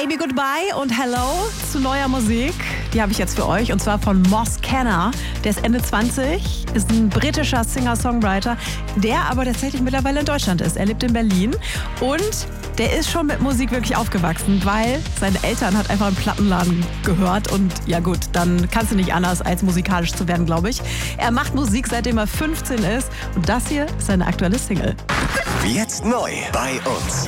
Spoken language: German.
Baby Goodbye und Hello zu neuer Musik. Die habe ich jetzt für euch und zwar von Moss Kenner. Der ist Ende 20, ist ein britischer Singer-Songwriter, der aber tatsächlich mittlerweile in Deutschland ist. Er lebt in Berlin und der ist schon mit Musik wirklich aufgewachsen, weil seine Eltern hat einfach im Plattenladen gehört und ja gut, dann kannst du nicht anders als musikalisch zu werden, glaube ich. Er macht Musik, seitdem er 15 ist und das hier ist seine aktuelle Single. Jetzt neu bei uns.